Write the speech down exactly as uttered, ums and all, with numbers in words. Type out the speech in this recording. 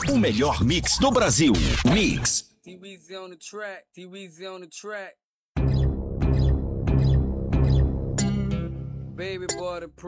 O melhor mix do Brasil. Mix. T-Weezy on the track, T-Weezy on the track. Baby boy the